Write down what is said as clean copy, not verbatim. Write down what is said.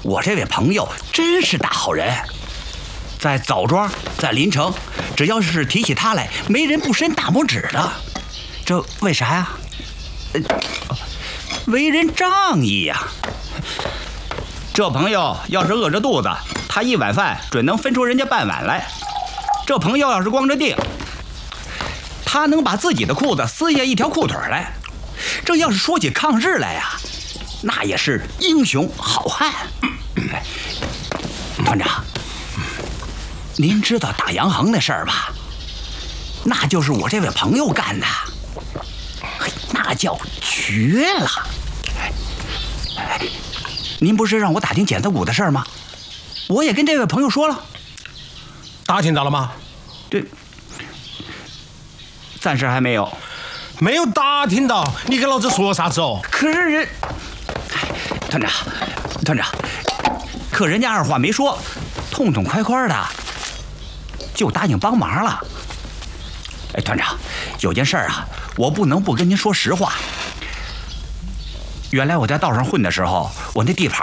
我这位朋友真是大好人，在枣庄，在临城，只要是提起他来，没人不伸大拇指的。这为啥呀？为人仗义呀。这朋友要是饿着肚子，他一碗饭准能分出人家半碗来。这朋友要是光着腚，他能把自己的裤子撕下一条裤腿来。这要是说起抗日来呀，那也是英雄好汉。团长，您知道打洋行的事儿吧？那就是我这位朋友干的，那叫绝了。您不是让我打听剪子骨的事儿吗？我也跟这位朋友说了。 打听到了吗？ 对，暂时还没有。 没有打听到，你跟老子说啥子哦？ 可是人，团长，可人家二话没说，痛痛快快的就答应帮忙了。哎，团长，有件事啊，我不能不跟您说实话。原来我在道上混的时候，我那地盘